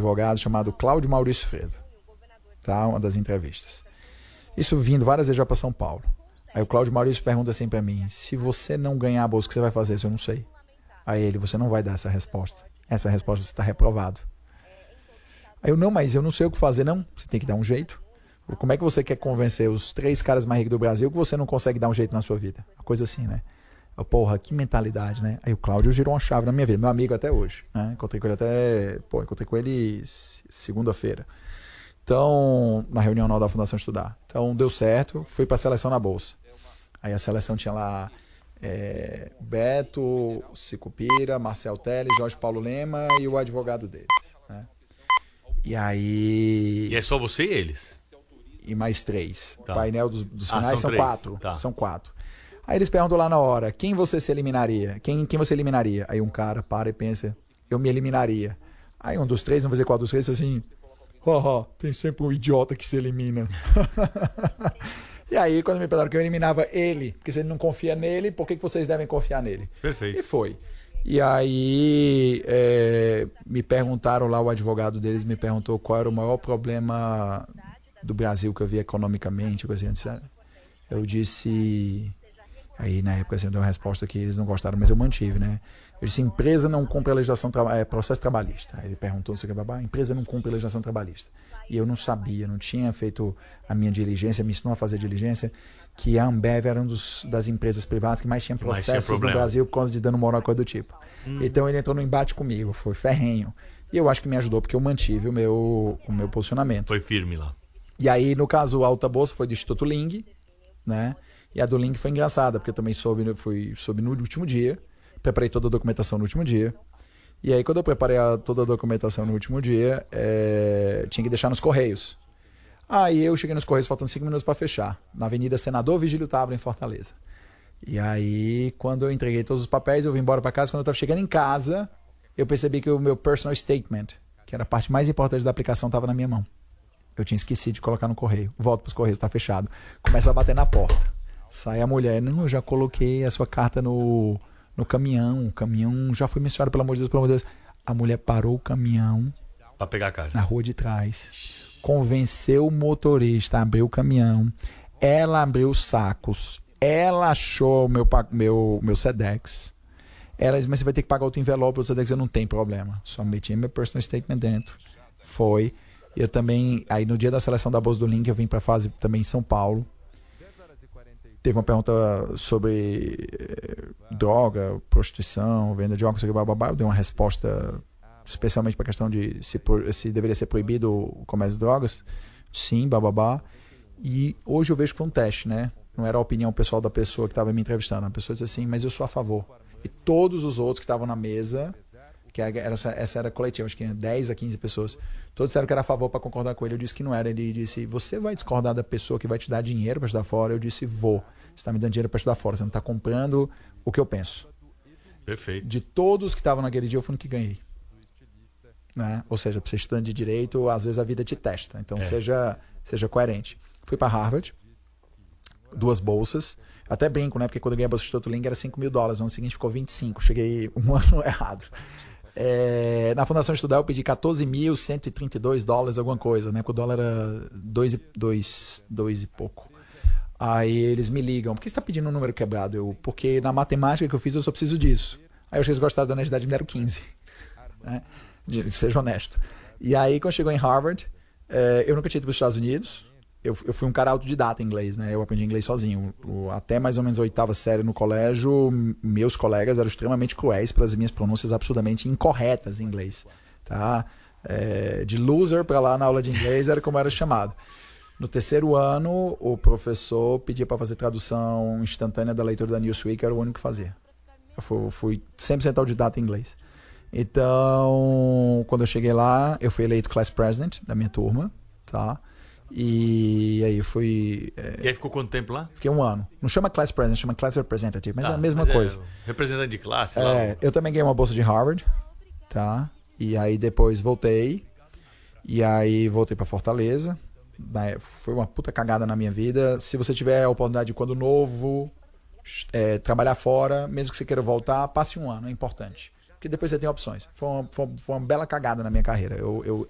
advogado chamado Cláudio Maurício Fredo. Tá? Uma das entrevistas. Isso vindo várias vezes já para São Paulo. Aí o Cláudio Maurício pergunta assim para mim, se você não ganhar a bolsa, o que você vai fazer? Eu não sei. Aí ele, você não vai dar essa resposta. Essa resposta você está reprovado. Aí eu, não, mas eu não sei o que fazer. Não, você tem que dar um jeito. Como é que você quer convencer os 3 caras mais ricos do Brasil que você não consegue dar um jeito na sua vida? Uma coisa assim, né? Eu, porra, que mentalidade, né? Aí o Cláudio girou uma chave na minha vida. Meu amigo até hoje, né? Encontrei com ele segunda-feira. Então, na reunião anual da Fundação Estudar. Então, deu certo, fui para a seleção na bolsa. Aí a seleção tinha lá Beto, Sicupira, Marcel Teles, Jorge Paulo Lema e o advogado deles, né? E aí... E é só você e eles? E mais 3. Tá. O painel dos finais são 4. Tá. São 4. Aí eles perguntam lá na hora, quem você se eliminaria? Quem você eliminaria? Aí um cara para e pensa, eu me eliminaria. Aí um dos 3, não vou dizer qual dos 3, assim, tem sempre um idiota que se elimina. E aí, quando me perguntaram que eu eliminava ele, porque se ele não confia nele, por que vocês devem confiar nele? Perfeito. E foi. E aí, me perguntaram lá, o advogado deles me perguntou qual era o maior problema do Brasil que eu vi economicamente, coisa assim. Eu disse... Aí, na época, assim, eu dei uma resposta que eles não gostaram, mas eu mantive, né? Eu disse, empresa não cumpre a legislação, processo trabalhista. Aí ele perguntou, não sei o que, babá, empresa não cumpre a legislação trabalhista. E eu não sabia, não tinha feito a minha diligência, me ensinou a fazer diligência, que a Ambev era uma das empresas privadas que mais tinha processos no Brasil por causa de dano moral, coisa do tipo. Então ele entrou no embate comigo, foi ferrenho. E eu acho que me ajudou, porque eu mantive o meu posicionamento. Foi firme lá. E aí, no caso, a Alta Bolsa foi do Instituto Ling, né? E a do Ling foi engraçada, porque eu também soube no último dia, preparei toda a documentação no último dia. E aí, quando eu preparei toda a documentação no último dia, tinha que deixar nos Correios. Aí eu cheguei nos Correios faltando 5 minutos para fechar, na Avenida Senador Vigílio Távora, em Fortaleza. E aí, quando eu entreguei todos os papéis, eu vim embora para casa. Quando eu estava chegando em casa, eu percebi que o meu personal statement, que era a parte mais importante da aplicação, estava na minha mão. Eu tinha esquecido de colocar no correio. Volto para os Correios, está fechado. Começa a bater na porta. Sai a mulher, não, eu já coloquei a sua carta no caminhão. O caminhão já foi mencionado, pelo amor de Deus, pelo amor de Deus. A mulher parou o caminhão para pegar a carta na rua de trás. Convenceu o motorista a abrir o caminhão. Ela abriu os sacos. Ela achou meu Sedex. Ela disse, mas você vai ter que pagar outro envelope do Sedex. Eu não tenho problema. Só meti meu personal statement dentro. Foi. Eu também, aí no dia da seleção da Bolsa do Link, eu vim para a fase também em São Paulo. Teve uma pergunta sobre droga, prostituição, venda de óculos, bababá. Eu dei uma resposta especialmente para a questão de se deveria ser proibido o comércio de drogas. Sim, bababá. E hoje eu vejo que foi um teste, né? Não era a opinião pessoal da pessoa que estava me entrevistando. A pessoa disse assim, mas eu sou a favor. E todos os outros que estavam na mesa, que essa era coletiva, acho que tinha 10 a 15 pessoas, todos disseram que era a favor para concordar com ele. Eu disse que não era. Ele disse, você vai discordar da pessoa que vai te dar dinheiro para estudar fora? Eu disse, vou. Você está me dando dinheiro para estudar fora, você não está comprando o que eu penso. Perfeito. De todos que estavam naquele dia, eu fui no que ganhei. Né? Ou seja, para ser estudante de direito, às vezes a vida te testa. Então seja coerente. Fui para Harvard, 2 bolsas. Até brinco, né? Porque quando eu ganhei a bolsa de Instituto Ling era $5.000. No ano seguinte ficou 25. Cheguei um ano errado. Na Fundação Estudar eu pedi $14.132, alguma coisa, né? Porque o dólar era 2 e pouco. Aí eles me ligam, por que você está pedindo um número quebrado? Porque na matemática que eu fiz eu só preciso disso. Aí eu achei que eles gostaram da honestidade, me deram 15. Né? Seja honesto. E aí quando chegou em Harvard, eu nunca tinha ido para os Estados Unidos. Eu fui um cara autodidata em inglês, né? Eu aprendi inglês sozinho. Até mais ou menos a 8ª série no colégio, meus colegas eram extremamente cruéis pelas minhas pronúncias absurdamente incorretas em inglês. Tá? De loser para lá na aula de inglês era como era chamado. No 3º ano, o professor pedia para fazer tradução instantânea da leitura da Newsweek, era o único que fazia. Eu fui 100% autodidata em inglês. Então, quando eu cheguei lá, eu fui eleito class president da minha turma, tá? E aí fui... E aí ficou quanto tempo lá? Fiquei 1 ano. Não chama class president, chama class representative, mas é a mesma coisa. Representante de classe lá. Eu também ganhei uma bolsa de Harvard, tá? E aí depois voltei. E aí voltei para Fortaleza. Foi uma puta cagada na minha vida. Se você tiver a oportunidade de quando novo, trabalhar fora, mesmo que você queira voltar, passe 1 ano, é importante. Porque depois você tem opções. Foi uma bela cagada na minha carreira. Eu